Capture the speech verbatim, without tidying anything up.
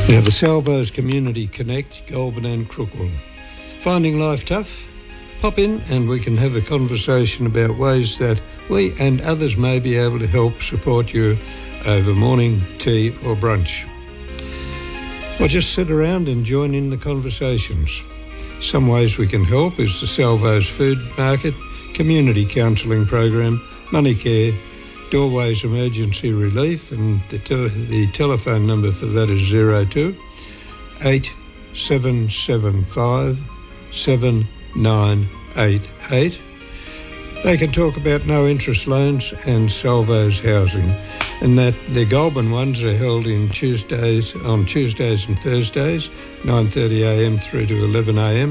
Now, the Salvos Community Connect, Goulburn and Crookwell. Finding life tough? Pop in and we can have a conversation about ways that we and others may be able to help support you over morning, tea or brunch. Or just sit around and join in the conversations. Some ways we can help is the Salvos Food Market, Community Counselling Program, Money Care, Doorways Emergency Relief, and the, te- the telephone number for that is zero two eight seven seven five seven nine eight eight. They can talk about no interest loans and Salvos housing, and that the Goulburn ones are held in Tuesdays on Tuesdays and Thursdays, nine thirty a m through to eleven a m